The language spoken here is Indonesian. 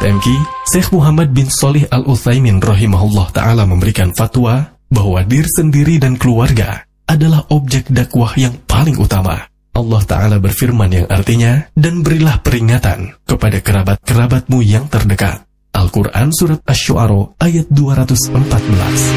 Sahabat MQ, Syekh Muhammad bin Shalih Al-Utsaimin rahimahullah ta'ala memberikan fatwa bahwa diri sendiri dan keluarga adalah objek dakwah yang paling utama. Allah Ta'ala berfirman yang artinya, dan berilah peringatan kepada kerabat-kerabatmu yang terdekat. Al-Quran Surat Asy-Syu'ara ayat 214.